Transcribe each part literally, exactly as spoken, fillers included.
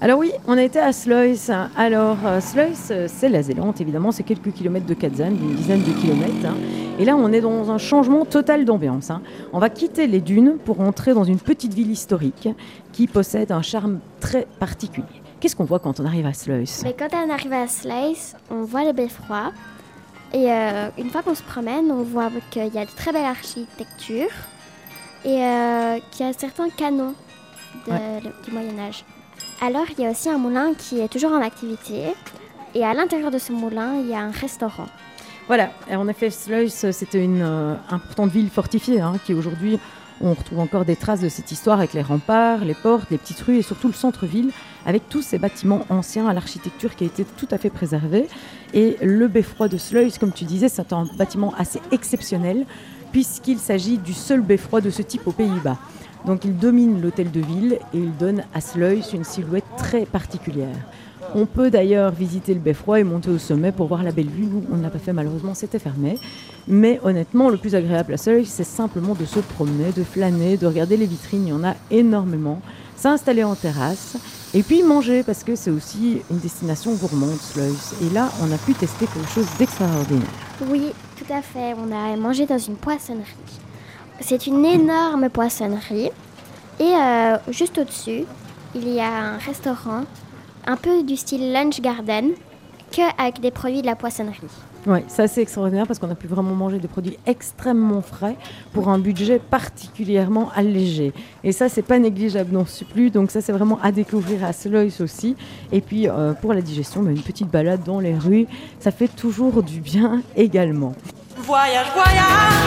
Alors oui, on a été à Sluis. Alors euh, Sluis, euh, c'est la Zélande, évidemment, c'est quelques kilomètres de Kazan, une dizaine de kilomètres. hein. Et là, on est dans un changement total d'ambiance. hein. On va quitter les dunes pour entrer dans une petite ville historique qui possède un charme très particulier. Qu'est-ce qu'on voit quand on arrive à Sluis? Mais quand on arrive à Sluis, on voit le beffroi. Et euh, une fois qu'on se promène, on voit qu'il y a de très belle architecture et euh, qu'il y a certains canons de- Ouais. le- du Moyen-Âge. Alors, il y a aussi un moulin qui est toujours en activité. Et à l'intérieur de ce moulin, il y a un restaurant. Voilà, et en effet, Sluis, c'était une euh, importante ville fortifiée hein, qui aujourd'hui, on retrouve encore des traces de cette histoire avec les remparts, les portes, les petites rues et surtout le centre-ville avec tous ces bâtiments anciens à l'architecture qui a été tout à fait préservée. Et le beffroi de Sluis, comme tu disais, c'est un bâtiment assez exceptionnel puisqu'il s'agit du seul beffroi de ce type aux Pays-Bas. Donc il domine l'hôtel de ville et il donne à Sluis une silhouette très particulière. On peut d'ailleurs visiter le beffroi et monter au sommet pour voir la belle vue. Nous, on ne l'a pas fait malheureusement, c'était fermé. Mais honnêtement, le plus agréable à Sluis, c'est simplement de se promener, de flâner, de regarder les vitrines. Il y en a énormément. S'installer en terrasse et puis manger parce que c'est aussi une destination gourmande, Sluis. Et là, on a pu tester quelque chose d'extraordinaire. Oui, tout à fait. On a mangé dans une poissonnerie. C'est une énorme poissonnerie. Et euh, juste au-dessus, il y a un restaurant un peu du style lunch garden, qu'avec des produits de la poissonnerie. Oui, ça c'est extraordinaire parce qu'on a pu vraiment manger des produits extrêmement frais pour un budget particulièrement allégé. Et ça, c'est pas négligeable non plus. Donc ça, c'est vraiment à découvrir à Sluis aussi. Et puis euh, pour la digestion, bah, une petite balade dans les rues, ça fait toujours du bien également. Voyage, voyage,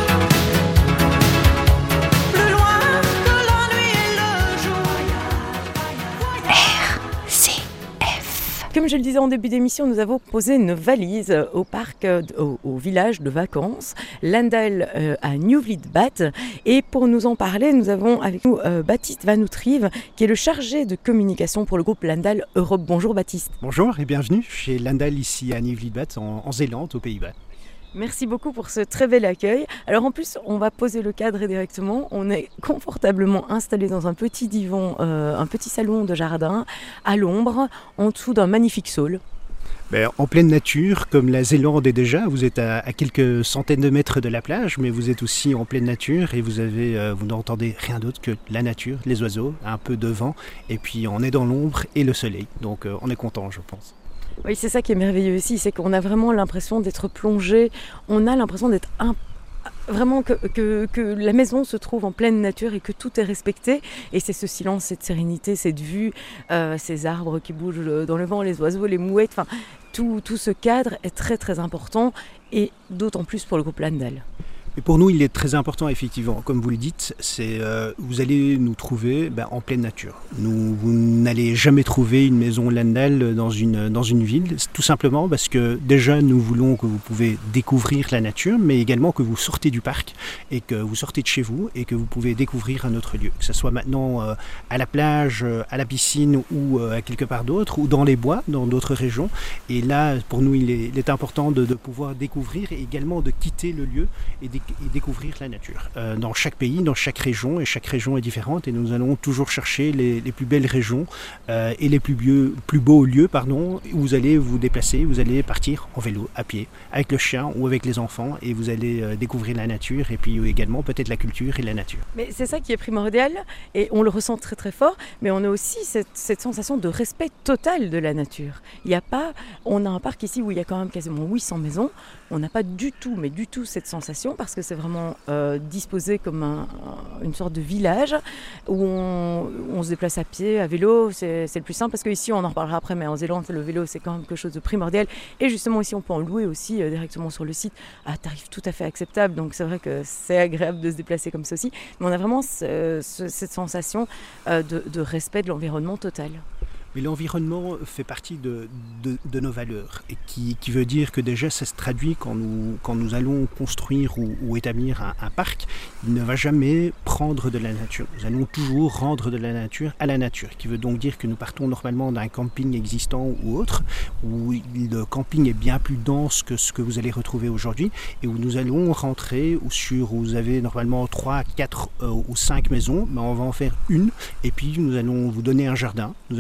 plus loin que la nuit et le jour. Comme je le disais en début d'émission, nous avons posé une valise au parc, euh, au, au village de vacances, Landal euh, à Nieuw-Vliet-Bad. Et pour nous en parler, nous avons avec nous euh, Baptiste Van Outrive, qui est le chargé de communication pour le groupe Landal Europe. Bonjour Baptiste. Bonjour et bienvenue chez Landal ici à Nieuw-Vliet-Bad en, en Zélande, aux Pays-Bas. Merci beaucoup pour ce très bel accueil. Alors en plus, on va poser le cadre directement. On est confortablement installé dans un petit divan, euh, un petit salon de jardin, à l'ombre, en dessous d'un magnifique saule. Ben, en pleine nature, comme la Zélande est déjà, vous êtes à, à quelques centaines de mètres de la plage, mais vous êtes aussi en pleine nature et vous, avez, euh, vous n'entendez rien d'autre que la nature, les oiseaux, un peu de vent, et puis on est dans l'ombre et le soleil. Donc euh, on est content, je pense. Oui, c'est ça qui est merveilleux ici, c'est qu'on a vraiment l'impression d'être plongé, on a l'impression d'être un... vraiment que, que, que la maison se trouve en pleine nature et que tout est respecté. Et c'est ce silence, cette sérénité, cette vue, euh, ces arbres qui bougent dans le vent, les oiseaux, les mouettes, enfin, tout, tout ce cadre est très très important et d'autant plus pour le groupe Landal. Et pour nous, il est très important, effectivement, comme vous le dites, c'est euh, vous allez nous trouver ben, en pleine nature. Nous, vous n'allez jamais trouver une maison Landal dans une, dans une ville, tout simplement parce que déjà, nous voulons que vous pouvez découvrir la nature, mais également que vous sortez du parc et que vous sortez de chez vous et que vous pouvez découvrir un autre lieu. Que ce soit maintenant euh, à la plage, euh, à la piscine ou euh, à quelque part d'autre, ou dans les bois, dans d'autres régions. Et là, pour nous, il est, il est important de, de pouvoir découvrir et également de quitter le lieu et de et découvrir la nature. Euh, dans chaque pays, dans chaque région, et chaque région est différente, et nous allons toujours chercher les, les plus belles régions euh, et les plus, bieux, plus beaux lieux, pardon, où vous allez vous déplacer, vous allez partir en vélo, à pied, avec le chien ou avec les enfants, et vous allez euh, découvrir la nature, et puis également peut-être la culture et la nature. Mais c'est ça qui est primordial, et on le ressent très très fort, mais on a aussi cette, cette sensation de respect total de la nature. Il y a pas, on a un parc ici où il y a quand même quasiment huit cents maisons, on n'a pas du tout, mais du tout cette sensation, parce que c'est vraiment euh, disposé comme un, une sorte de village où on, on se déplace à pied, à vélo, c'est, c'est le plus simple parce qu'ici on en reparlera après, mais en Zélande le vélo c'est quand même quelque chose de primordial et justement ici on peut en louer aussi euh, directement sur le site à tarif tout à fait acceptable, donc c'est vrai que c'est agréable de se déplacer comme ceci, mais on a vraiment ce, ce, cette sensation euh, de, de respect de l'environnement total. Mais l'environnement fait partie de, de, de nos valeurs, et qui, qui veut dire que déjà ça se traduit quand nous, quand nous allons construire ou, ou établir un, un parc, il ne va jamais prendre de la nature. Nous allons toujours rendre de la nature à la nature, qui veut donc dire que nous partons normalement d'un camping existant ou autre, où le camping est bien plus dense que ce que vous allez retrouver aujourd'hui, et où nous allons rentrer ou sur où vous avez normalement trois, quatre euh, ou cinq maisons, ben on va en faire une, et puis nous allons vous donner un jardin, nous allons euh,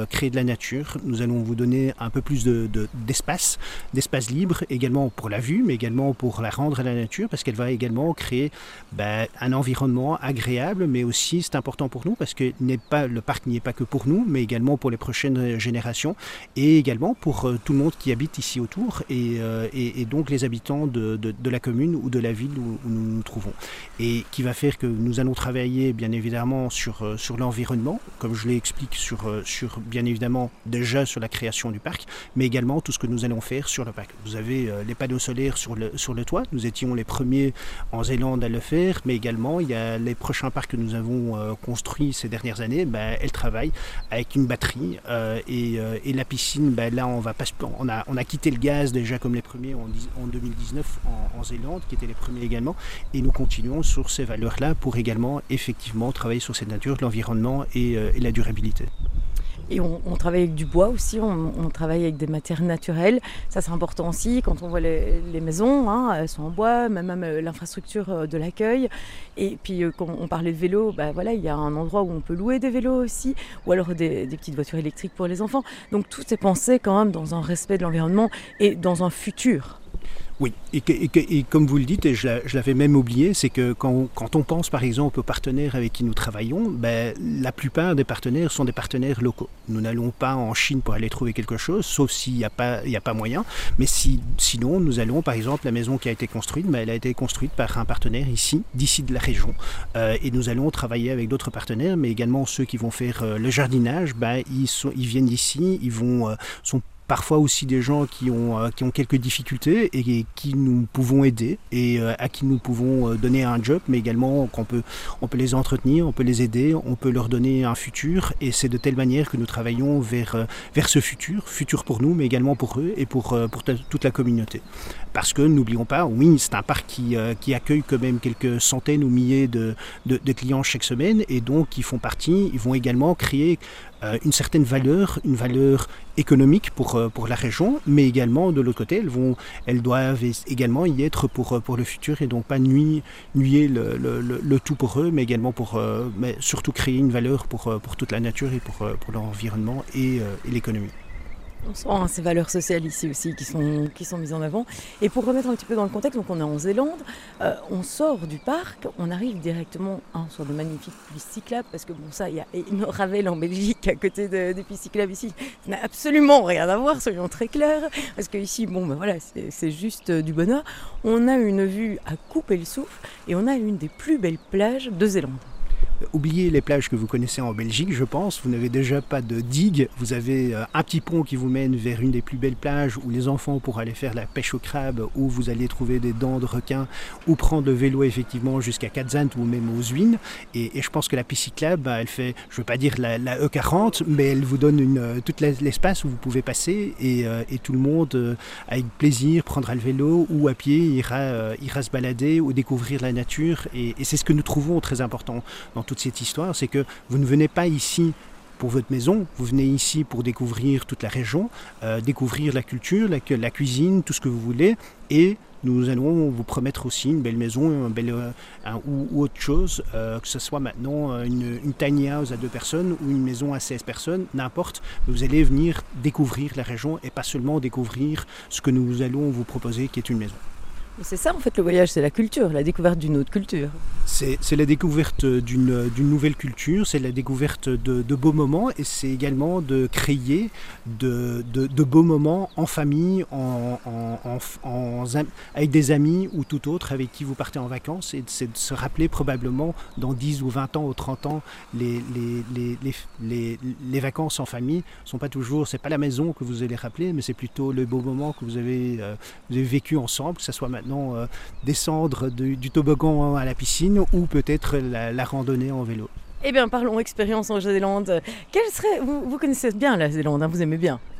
euh, créer de la nature. Nous allons vous donner un peu plus de, de, d'espace, d'espace libre, également pour la vue, mais également pour la rendre à la nature, parce qu'elle va également créer ben, un environnement agréable, mais aussi c'est important pour nous, parce que n'est pas, le parc n'y est pas que pour nous, mais également pour les prochaines générations, et également pour euh, tout le monde qui habite ici autour, et, euh, et, et donc les habitants de, de, de la commune ou de la ville où, où nous nous trouvons. Et qui va faire que nous allons travailler bien évidemment sur, euh, sur l'environnement, comme je l'explique, sur, euh, sur bien évidemment déjà sur la création du parc, mais également tout ce que nous allons faire sur le parc. Vous avez euh, les panneaux solaires sur le, sur le toit, nous étions les premiers en Zélande à le faire, mais également il y a les prochains parcs que nous avons euh, construits ces dernières années, ben, elles travaillent avec une batterie euh, et, euh, et la piscine, ben, là on, va pas, on, a, on a quitté le gaz déjà comme les premiers en, en deux mille dix-neuf en, en Zélande, qui étaient les premiers également, et nous continuons sur ces valeurs-là pour également effectivement travailler sur cette nature, l'environnement et, euh, et la durabilité. Et on, on travaille avec du bois aussi, on, on travaille avec des matières naturelles. Ça, c'est important aussi quand on voit les, les maisons, hein, elles sont en bois, même, même l'infrastructure de l'accueil. Et puis, quand on parlait de vélo, bah, voilà, il y a un endroit où on peut louer des vélos aussi, ou alors des, des petites voitures électriques pour les enfants. Donc, tout est pensé quand même dans un respect de l'environnement et dans un futur. Oui, et, que, et, que, et comme vous le dites, et je, je l'avais même oublié, c'est que quand, quand on pense par exemple aux partenaires avec qui nous travaillons, ben, la plupart des partenaires sont des partenaires locaux. Nous n'allons pas en Chine pour aller trouver quelque chose, sauf s'il n'y a pas, il n'y a pas moyen. Mais si, sinon, nous allons, par exemple, la maison qui a été construite, ben, elle a été construite par un partenaire ici, d'ici de la région. Euh, et nous allons travailler avec d'autres partenaires, mais également ceux qui vont faire euh, le jardinage, ben, ils, sont, ils viennent d'ici, ils vont, euh, sont parfois aussi des gens qui ont, euh, qui ont quelques difficultés et, et qui nous pouvons aider et euh, à qui nous pouvons euh, donner un job, mais également qu'on peut, on peut les entretenir, on peut les aider, on peut leur donner un futur, et c'est de telle manière que nous travaillons vers, euh, vers ce futur, futur pour nous, mais également pour eux et pour, euh, pour t- toute la communauté. Parce que n'oublions pas, oui, c'est un parc qui, euh, qui accueille quand même quelques centaines ou milliers de, de, de clients chaque semaine, et donc ils font partie, ils vont également créer euh, une certaine valeur, une valeur économique pour, pour la région, mais également de l'autre côté, elles, vont, elles doivent également y être pour, pour le futur, et donc pas nuire, nuire le, le, le, le tout pour eux, mais également pour, mais surtout créer une valeur pour, pour toute la nature et pour, pour l'environnement et, et l'économie. On sent hein, ces valeurs sociales ici aussi qui sont, qui sont mises en avant. Et pour remettre un petit peu dans le contexte, donc on est en Zélande, euh, on sort du parc, on arrive directement hein, sur de magnifiques pistes cyclables, parce que bon ça, il y a une Ravel en Belgique à côté de, des pistes cyclables ici. Ça n'a absolument rien à voir, soyons très clairs, parce que ici, bon ben voilà, c'est, c'est juste du bonheur. On a une vue à couper le souffle et on a une des plus belles plages de Zélande. Oubliez les plages que vous connaissez en Belgique, je pense. Vous n'avez déjà pas de digue. Vous avez un petit pont qui vous mène vers une des plus belles plages où les enfants pourront aller faire la pêche au crabe, où vous allez trouver des dents de requin, ou prendre le vélo effectivement jusqu'à Katzand ou même aux Zwin. Et, et je pense que la piste cyclable, elle fait, je ne veux pas dire la, la E quarante, mais elle vous donne une, tout l'espace où vous pouvez passer, et, et tout le monde, avec plaisir, prendra le vélo ou à pied, ira, ira se balader ou découvrir la nature. Et, et c'est ce que nous trouvons très important dans toute cette histoire, c'est que vous ne venez pas ici pour votre maison, vous venez ici pour découvrir toute la région, euh, découvrir la culture, la, la cuisine, tout ce que vous voulez, et nous allons vous promettre aussi une belle maison, un bel, un, ou, ou autre chose, euh, que ce soit maintenant une, une tiny house à deux personnes ou une maison à seize personnes, n'importe, vous allez venir découvrir la région et pas seulement découvrir ce que nous allons vous proposer qui est une maison. C'est ça en fait le voyage, c'est la culture, la découverte d'une autre culture. C'est, c'est la découverte d'une, d'une nouvelle culture, c'est la découverte de, de beaux moments, et c'est également de créer de, de, de beaux moments en famille, en, en, en, en, avec des amis ou tout autre avec qui vous partez en vacances, et c'est de se rappeler probablement dans dix ou vingt ans ou trente ans les, les, les, les, les, les vacances en famille sont pas toujours, c'est pas la maison que vous allez rappeler, mais c'est plutôt le beau moment que vous avez, euh, vous avez vécu ensemble, que ce soit maintenant euh, descendre de, du toboggan à la piscine ou peut-être la, la randonnée en vélo. Eh bien, parlons expérience en Zélande. Quelle serait, vous, vous connaissez bien la Zélande, hein, vous aimez bien?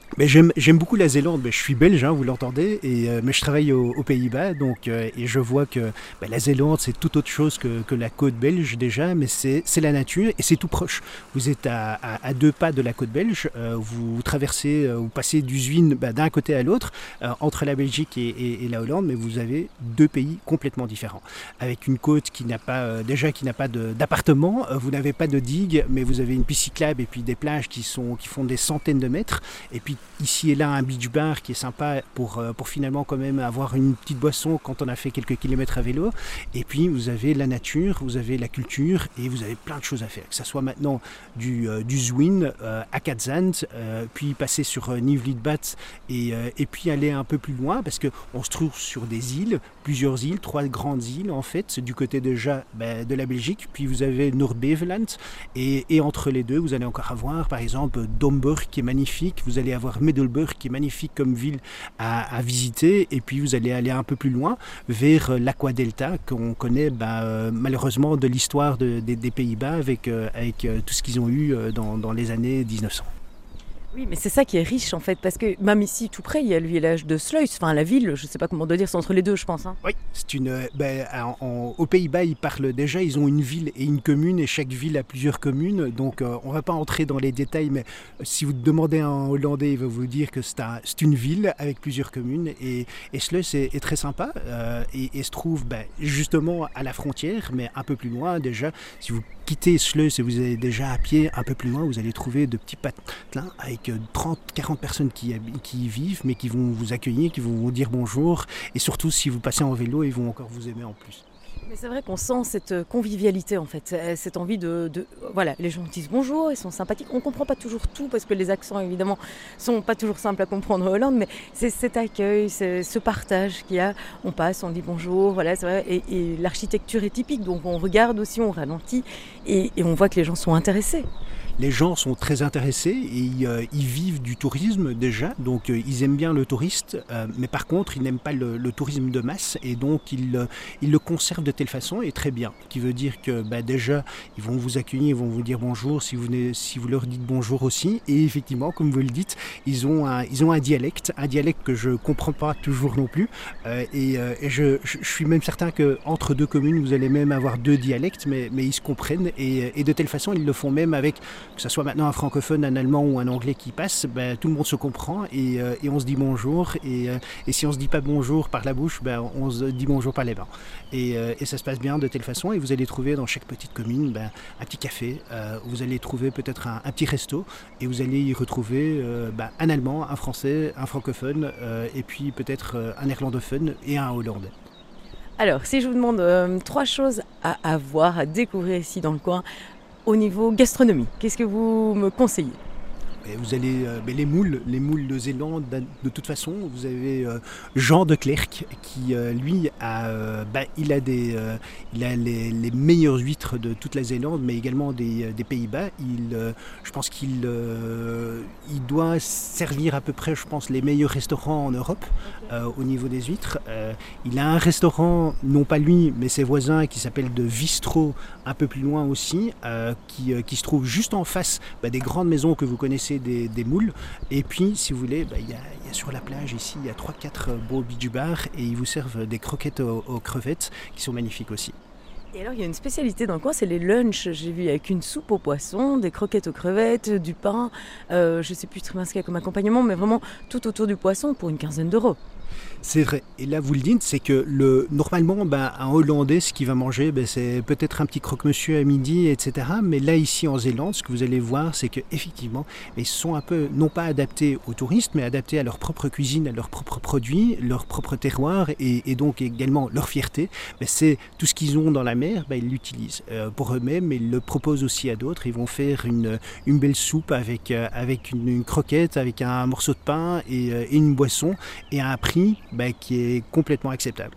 Mais j'aime, j'aime beaucoup la Zélande. Mais je suis belge, hein, vous l'entendez, et, euh, mais je travaille au- aux Pays-Bas, donc, euh, et je vois que bah, la Zélande, c'est tout autre chose que, que la côte belge déjà, mais c'est, c'est la nature et c'est tout proche. Vous êtes à, à- à deux pas de la côte belge, euh, vous traversez, euh, vous passez du Zwin bah, d'un côté à l'autre, euh, entre la Belgique et, et- et la Hollande, mais vous avez deux pays complètement différents. Avec une côte qui n'a pas, euh, déjà qui n'a pas de- d'appartement, euh, vous n'avez pas de digue, mais vous avez une piste cyclable et puis des plages qui, sont, qui font des centaines de mètres, et puis ici et là un beach bar qui est sympa pour, euh, pour finalement quand même avoir une petite boisson quand on a fait quelques kilomètres à vélo. Et puis vous avez la nature, vous avez la culture et vous avez plein de choses à faire. Que ce soit maintenant du, euh, du Zwin euh, à Katzand, euh, puis passer sur euh, Nieuw-Lidbat et, euh, et puis aller un peu plus loin parce qu'on se trouve sur des îles, plusieurs îles, trois grandes îles en fait, du côté déjà ben, de la Belgique. Puis vous avez Noord-Beveland et, et entre les deux vous allez encore avoir par exemple Domburg qui est magnifique, vous allez avoir Middelburg qui est magnifique comme ville à, à visiter, et puis vous allez aller un peu plus loin vers euh, l'Aqua Delta qu'on connaît bah, euh, malheureusement de l'histoire de- des- des Pays-Bas avec, euh, avec euh, tout ce qu'ils ont eu euh, dans, dans les années dix-neuf cents. Oui, mais c'est ça qui est riche en fait, parce que même ici tout près, il y a le village de Sluis, enfin la ville, je sais pas comment on doit dire, c'est entre les deux, je pense. Hein. Oui, c'est une. euh, ben, en- en- aux Pays-Bas, ils parlent déjà, ils ont une ville et une commune, et chaque ville a plusieurs communes. Donc, euh, on ne va pas entrer dans les détails, mais euh, si vous demandez à un Hollandais, il va vous dire que c'est, un- c'est une ville avec plusieurs communes. Et, et Sluis est, est très sympa euh, et, et se trouve ben, justement à la frontière, mais un peu plus loin déjà. Si vous quittez Sluis et vous allez déjà à pied un peu plus loin, vous allez trouver de petits patelins avec euh, trente quarante personnes qui, habi- qui y vivent, mais qui vont vous accueillir, qui vont vous dire bonjour. Et surtout, si vous passez en vélo, ils vont encore vous aimer en plus. Mais c'est vrai qu'on sent cette euh, convivialité en fait, euh, cette envie de, de- voilà, les gens disent bonjour, ils sont sympathiques. On comprend pas toujours tout parce que les accents évidemment sont pas toujours simples à comprendre en Hollande, mais c'est cet accueil, c'est ce partage qu'il y a. On passe, on dit bonjour, voilà, c'est vrai. Et, et l'architecture est typique, donc on regarde aussi, on ralentit et, et on voit que les gens sont intéressés. Les gens sont très intéressés et euh, ils vivent du tourisme déjà, donc euh, ils aiment bien le touriste, euh, mais par contre ils n'aiment pas le, le tourisme de masse, et donc ils, euh, ils le conservent de telle façon et très bien, qui veut dire que bah, déjà ils vont vous accueillir, ils vont vous dire bonjour si vous, venez, si vous leur dites bonjour aussi, et effectivement comme vous le dites, ils ont un, ils ont un dialecte, un dialecte que je ne comprends pas toujours non plus, euh, et, euh, et je, je, je suis même certain qu'entre deux communes vous allez même avoir deux dialectes, mais, mais ils se comprennent, et, et de telle façon ils le font même avec, que ce soit maintenant un francophone, un allemand ou un anglais qui passe, ben, tout le monde se comprend et, euh, et on se dit bonjour. Et, euh, et si on ne se dit pas bonjour par la bouche, ben, on se dit bonjour par les mains. Et, euh, et ça se passe bien de telle façon. Et vous allez trouver dans chaque petite commune ben, un petit café. Euh, vous allez trouver peut-être un, un petit resto. Et vous allez y retrouver euh, ben, un allemand, un français, un francophone, euh, et puis peut-être euh, un néerlandophone et un hollandais. Alors, si je vous demande euh, trois choses à, à voir, à découvrir ici dans le coin, au niveau gastronomie, qu'est-ce que vous me conseillez ? Et vous allez, euh, ben, les moules, les moules de Zélande, de toute façon, vous avez euh, Jean de Klerk qui, euh, lui, a, euh, ben, il a, des, euh, il a les, les meilleures huîtres de toute la Zélande, mais également des, des Pays-Bas. Il, euh, je pense qu'il euh, il doit servir à peu près, je pense, les meilleurs restaurants en Europe euh, au niveau des huîtres. Euh, il a un restaurant, non pas lui, mais ses voisins, qui s'appelle de Vistro, un peu plus loin aussi, euh, qui, euh, qui se trouve juste en face ben, des grandes maisons que vous connaissez Des, des moules. Et puis si vous voulez, bah, y a, y a sur la plage ici il y a trois quatre beaux beach bars et ils vous servent des croquettes aux, aux crevettes qui sont magnifiques aussi. Et alors, il y a une spécialité dans le coin, c'est les lunchs. J'ai vu avec une soupe aux poissons, des croquettes aux crevettes, du pain, euh, je ne sais plus très bien ce qu'il y a comme accompagnement, mais vraiment tout autour du poisson pour une quinzaine d'euros. C'est vrai. Et là, vous le dites, c'est que le, normalement, ben, un Hollandais, ce qu'il va manger, ben, c'est peut-être un petit croque-monsieur à midi, et cetera. Mais là, ici en Zélande, ce que vous allez voir, c'est qu'effectivement, ils sont un peu, non pas adaptés aux touristes, mais adaptés à leur propre cuisine, à leurs propres produits, leur propre terroir, et, et donc également leur fierté. Ben, c'est tout ce qu'ils ont dans la mer, ben, ils l'utilisent euh, pour eux-mêmes, mais ils le proposent aussi à d'autres. Ils vont faire une, une belle soupe avec, euh, avec une, une croquette, avec un morceau de pain et, euh, et une boisson, et à un prix ben, qui est complètement acceptable.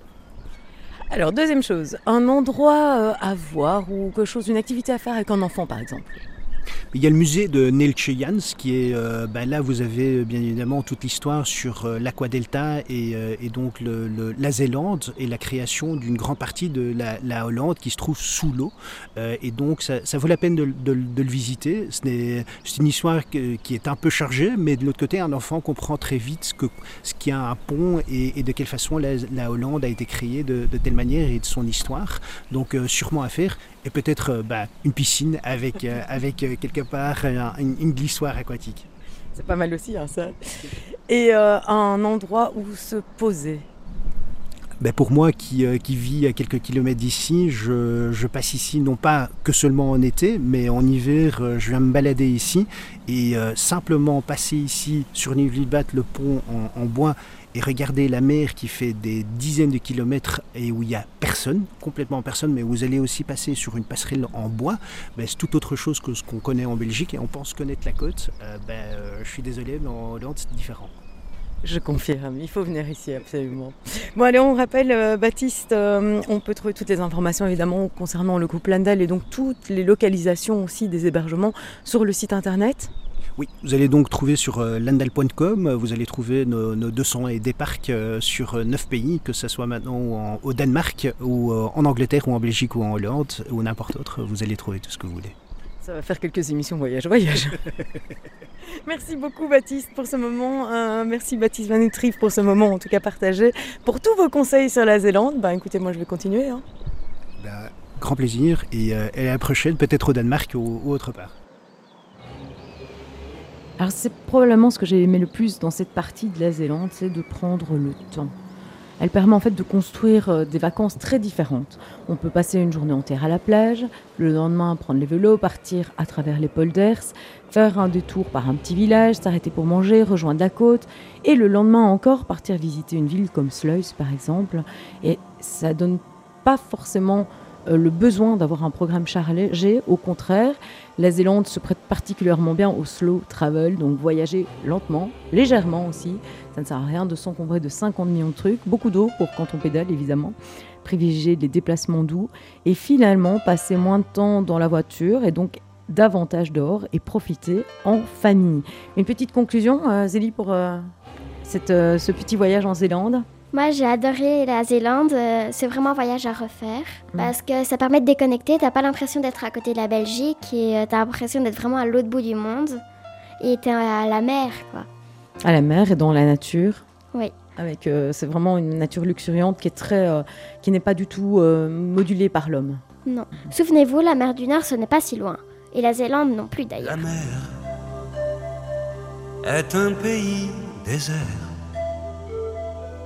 Alors, deuxième chose, un endroit euh, à voir ou quelque chose, une activité à faire avec un enfant par exemple. Il y a le musée de Neeltje Jans qui est euh, bah là vous avez bien évidemment toute l'histoire sur euh, l'Aqua-Delta et, euh, et donc le, le, la Zélande et la création d'une grande partie de la, la Hollande qui se trouve sous l'eau euh, et donc ça, ça vaut la peine de, de, de le visiter. Ce n'est, c'est une histoire que, qui est un peu chargée, mais de l'autre côté un enfant comprend très vite ce, que, ce qu'il y a un pont et, et de quelle façon la, la Hollande a été créée de, de telle manière et de son histoire. Donc euh, sûrement à faire. Et peut-être euh, bah, une piscine avec, euh, avec euh, quelque part euh, une, une glissoire aquatique. C'est pas mal aussi, hein, ça. Et euh, un endroit où se poser. Ben pour moi qui, euh, qui vis à quelques kilomètres d'ici, je, je passe ici non pas que seulement en été, mais en hiver, euh, je viens me balader ici. Et euh, simplement passer ici sur Nieuw-Lillebad, le pont en, en bois, et regarder la mer qui fait des dizaines de kilomètres et où il n'y a personne, complètement personne, mais vous allez aussi passer sur une passerelle en bois, ben c'est tout autre chose que ce qu'on connaît en Belgique et on pense connaître la côte. Euh, ben, euh, je suis désolé, mais en Hollande c'est différent. Je confirme, il faut venir ici absolument. Bon allez, on rappelle euh, Baptiste, euh, on peut trouver toutes les informations évidemment concernant le couple Landal et donc toutes les localisations aussi des hébergements sur le site internet. Oui, vous allez donc trouver sur euh, landal point com, vous allez trouver nos, nos deux cents et des parcs euh, sur euh, neuf pays, que ce soit maintenant en, au Danemark, ou euh, en Angleterre, ou en Belgique, ou en Hollande, ou n'importe autre, vous allez trouver tout ce que vous voulez. Ça va faire quelques émissions voyage, voyage. Merci beaucoup Baptiste pour ce moment, euh, merci Baptiste Van Utrecht pour ce moment en tout cas partagé. Pour tous vos conseils sur la Zélande, bah écoutez moi je vais continuer. Hein. Bah, grand plaisir et, euh, et à la prochaine, peut-être au Danemark ou, ou autre part. Alors c'est probablement ce que j'ai aimé le plus dans cette partie de la Zélande, c'est de prendre le temps. Elle permet en fait de construire des vacances très différentes. On peut passer une journée entière à la plage, le lendemain prendre les vélos, partir à travers les polders, faire un détour par un petit village, s'arrêter pour manger, rejoindre la côte, et le lendemain encore partir visiter une ville comme Sluis par exemple. Et ça donne pas forcément le besoin d'avoir un programme chargé, au contraire, la Zélande se prête particulièrement bien au slow travel, donc voyager lentement, légèrement aussi. Ça ne sert à rien de s'encombrer de cinquante millions de trucs, beaucoup d'eau pour quand on pédale évidemment, privilégier les déplacements doux et finalement passer moins de temps dans la voiture et donc davantage dehors et profiter en famille. Une petite conclusion, euh, Zélie, pour euh, cette, euh, ce petit voyage en Zélande ? Moi, j'ai adoré la Zélande. Euh, c'est vraiment un voyage à refaire mmh. parce que ça permet de déconnecter. T'as pas l'impression d'être à côté de la Belgique et euh, t'as l'impression d'être vraiment à l'autre bout du monde. Et t'es à la mer, quoi. À la mer et dans la nature. Oui. Avec, euh, c'est vraiment une nature luxuriante qui est très, euh, qui n'est pas du tout euh, modulée par l'homme. Non. Souvenez-vous, la mer du Nord, ce n'est pas si loin. Et la Zélande non plus, d'ailleurs. La mer est un pays désert.